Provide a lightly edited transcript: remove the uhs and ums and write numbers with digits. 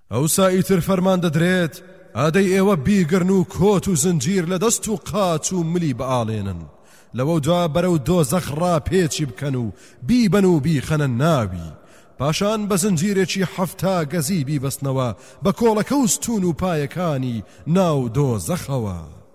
ئەوسا ئیتر فەرمان دەدرێت ئادەی ئێوە بیگرن و کۆت و زنجیر لە دەست و قاچ و ملی بەئاڵێنن، لەوە دوا بەرەو دۆزەخ ڕاپێچی بکەن و بیبەن و بیخەنە ناوی، پاشان بە زنجیرێکی 7 گەزی بیبەستنەوە بە کۆڵەکە و ستون و پایەکانی ناو دۆزەخەوە.